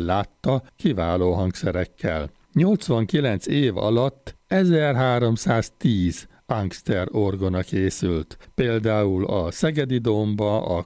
ellátta kiváló hangszerekkel. 89 év alatt 1310 angster orgona készült, például a Szegedi Dómba, a